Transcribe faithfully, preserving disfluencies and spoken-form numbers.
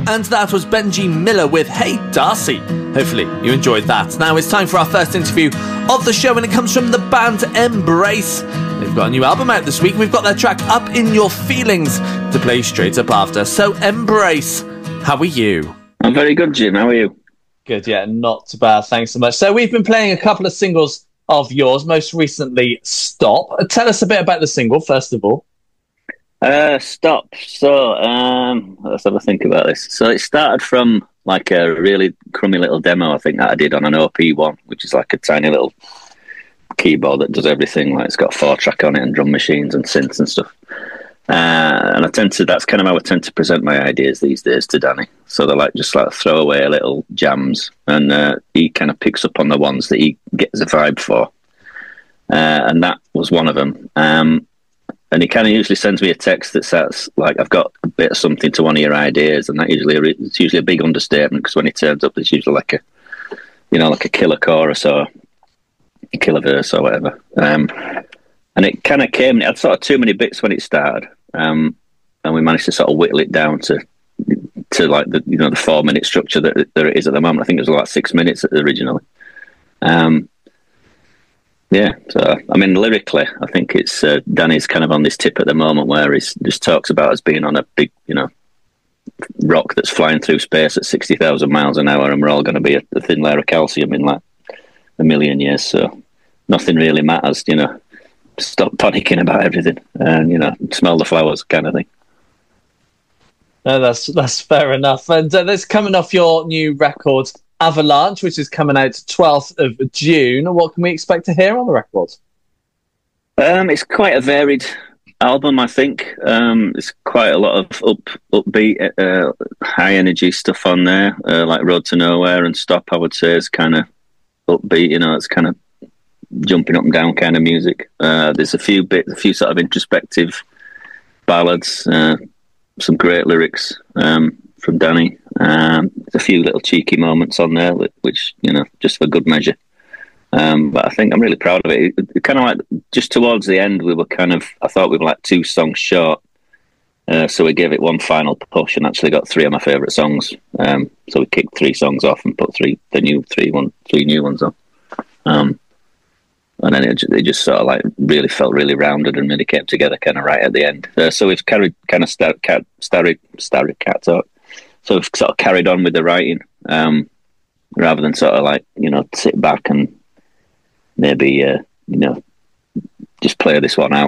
And that was Benji Miller with Hey Darcy. Hopefully you enjoyed that. Now it's time for our first interview of the show, and it comes from the band Embrace. They've got a new album out this week. We've got their track Up In Your Feelings to play straight up after. So Embrace, how are you? I'm very good, Jim. How are you? Good, yeah, not too bad. Thanks so much. So we've been playing a couple of singles of yours, most recently Stop. Tell us a bit about the single, first of all. Uh, Stop. So, um, let's have a think about this. So it started from like a really crummy little demo, I think, that I did on an O P one, which is like a tiny little keyboard that does everything. Like it's got a four track on it and drum machines and synths and stuff. Uh, and I tend to, that's kind of how I tend to present my ideas these days to Danny. So they're like just like throwaway little jams, and uh, he kind of picks up on the ones that he gets a vibe for. Uh, and that was one of them. Um, and he kind of usually sends me a text that says, like, I've got a bit of something to one of your ideas. And that usually, it's usually a big understatement, because when he turns up, it's usually like a, you know, like a killer chorus or a killer verse or whatever. Um, and it kind of came, it had sort of too many bits when it started. Um, and we managed to sort of whittle it down to to like the you know the four minute structure that, that it is at the moment. I think it was like six minutes originally. Um, yeah, so I mean lyrically, I think it's uh, Danny's kind of on this tip at the moment where he just talks about us being on a big you know rock that's flying through space at sixty thousand miles an hour, and we're all going to be a, a thin layer of calcium in like a million years. So nothing really matters, you know. Stop panicking about everything, and you know, smell the flowers, kind of thing. No, that's that's fair enough. And uh, that's coming off your new record, Avalanche, which is coming out twelfth of June. What can we expect to hear on the record? Um, it's quite a varied album, I think. Um, it's quite a lot of up upbeat, uh, high energy stuff on there, uh, like Road to Nowhere and Stop. I would say is kind of upbeat. You know, it's kind of jumping up and down kind of music. Uh, there's a few bits, a few sort of introspective ballads, uh, some great lyrics um, from Danny. Um, there's a few little cheeky moments on there, which, you know, just for good measure. Um, but I think I'm really proud of it. It, it kind of like, just towards the end, we were kind of, I thought we were like two songs short. Uh, so we gave it one final push and actually got three of my favourite songs. Um, so we kicked three songs off and put three, the new three, one, three new ones on. Um, And then it, it just sort of like really felt really rounded and really came together kind of right at the end. Uh, so we've carried kind of star, cat, starry, starry cat talk. So we've sort of carried on with the writing um, rather than sort of like, you know, sit back and maybe, uh, you know, just play this one out.